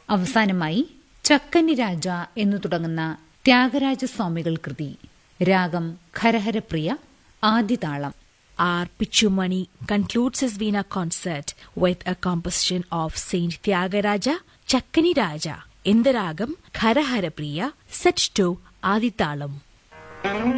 അവസാനമായി ചക്കനി രാജ എന്നു തുടങ്ങുന്ന ത്യാഗരാജസ്വാമികൾ കൃതി. രാഗം Kharaharapriya, ആദിതാളം. R. Pichumani concludes his Veena concert with a composition of Saint Tyagaraja, Chakkani Raja, in the ragam Kharaharapriya, set to Adithalam.